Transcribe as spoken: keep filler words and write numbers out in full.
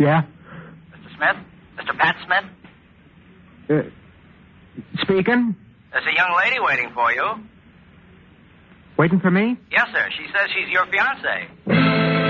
Yeah? Mister Smith? Mister Pat Smith? Uh, speaking? There's a young lady waiting for you. Waiting for me? Yes, sir. She says she's your fiancée.